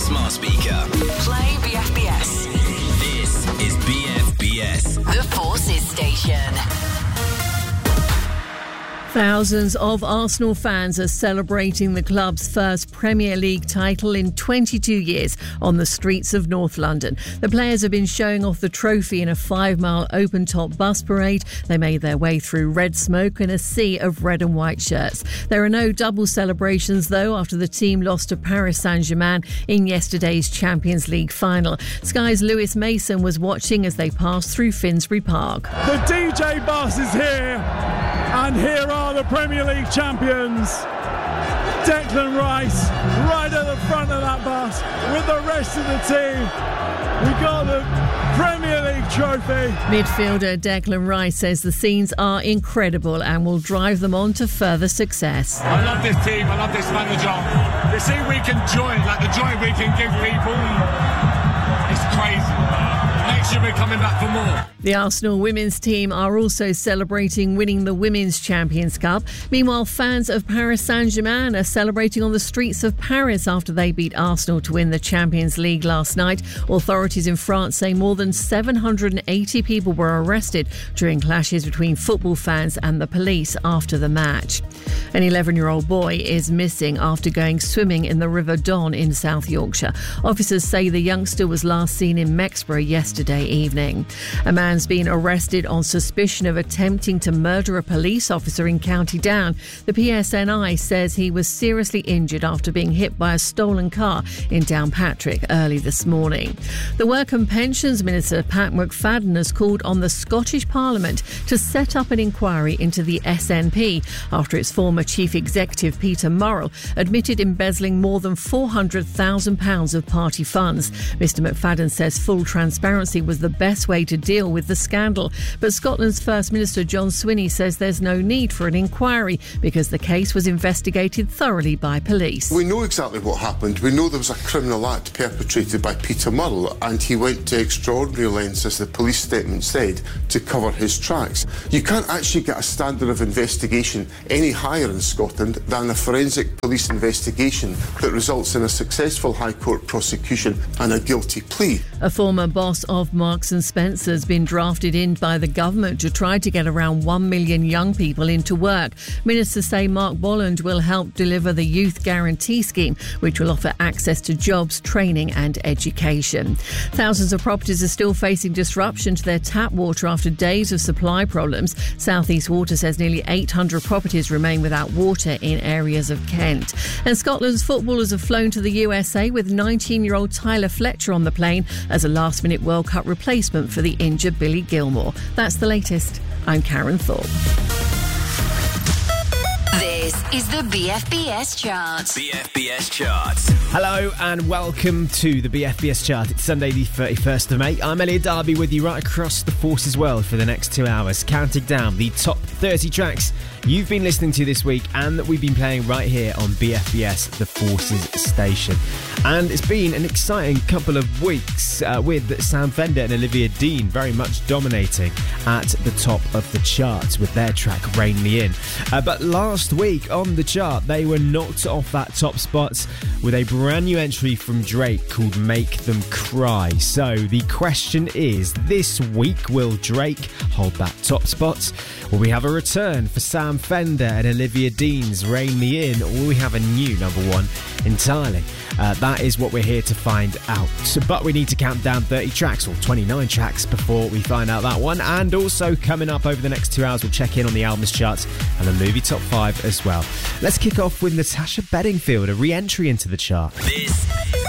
smart speaker. Play BFBS. This is BFBS. The Forces Station. Thousands of Arsenal fans are celebrating the club's first Premier League title in 22 years on the streets of North London. The players have been showing off the trophy in a 5-mile open-top bus parade. They made their way through red smoke in a sea of red and white shirts. There are no double celebrations, though, after the team lost to Paris Saint-Germain in yesterday's Champions League final. Sky's Lewis Mason was watching as they passed through Finsbury Park. The DJ bus is here, and here are the Premier League champions. Declan Rice right at the front of that bus with the rest of the team. We got the Premier League trophy. Midfielder Declan Rice says the scenes are incredible and will drive them on to further success. I love this team, I love this manager. The see we can joy, like the joy we can give people, it's crazy. Next year we're coming back for more. The Arsenal women's team are also celebrating winning the Women's Champions Cup. Meanwhile, fans of Paris Saint-Germain are celebrating on the streets of Paris after they beat Arsenal to win the Champions League last night. Authorities in France say more than 780 people were arrested during clashes between football fans and the police after the match. An 11-year-old boy is missing after going swimming in the River Don in South Yorkshire. Officers say the youngster was last seen in Mexborough yesterday evening. A man's been arrested on suspicion of attempting to murder a police officer in County Down. The PSNI says he was seriously injured after being hit by a stolen car in Downpatrick early this morning. The Work and Pensions Minister, Pat McFadden, has called on the Scottish Parliament to set up an inquiry into the SNP after its former Chief Executive, Peter Murrell, admitted embezzling more than £400,000 of party funds. Mr McFadden says full transparency was the best way to deal with the scandal. But Scotland's First Minister John Swinney says there's no need for an inquiry because the case was investigated thoroughly by police. We know exactly what happened. We know there was a criminal act perpetrated by Peter Murrell and he went to extraordinary lengths, as the police statement said, to cover his tracks. You can't actually get a standard of investigation any higher in Scotland than a forensic police investigation that results in a successful High Court prosecution and a guilty plea. A former boss of Marks and Spencer has been drafted in by the government to try to get around 1 million young people into work. Ministers say Mark Bolland will help deliver the Youth Guarantee Scheme, which will offer access to jobs, training and education. Thousands of properties are still facing disruption to their tap water after days of supply problems. South East Water says nearly 800 properties remain without water in areas of Kent. And Scotland's footballers have flown to the USA with 19-year-old Tyler Fletcher on the plane as a last-minute World Cup replacement for the injured Billy Gilmore. That's the latest. I'm Karen Thorpe. This is the BFBS chart. BFBS charts. Hello and welcome to the BFBS chart. It's Sunday the 31st of May. I'm Elliot Darby with you right across the Forces world for the next 2 hours, counting down the top 30 tracks you've been listening to this week and that we've been playing right here on BFBS, the Forces station. And it's been an exciting couple of weeks with Sam Fender and Olivia Dean very much dominating at the top of the charts with their track Rein Me In. But last week on the chart, they were knocked off that top spot with a brand new entry from Drake called Make Them Cry. So the question is, this week, will Drake hold that top spot? Will we have a return for Sam Fender and Olivia Dean's Rein Me In, or will we have a new number one entirely? That is what we're here to find out. But we need to count down 30 tracks, or 29 tracks, before we find out that one. And also coming up over the next 2 hours, we'll check in on the albums charts and the movie top 5 as well. Let's kick off with Natasha Bedingfield, a re-entry into the chart. This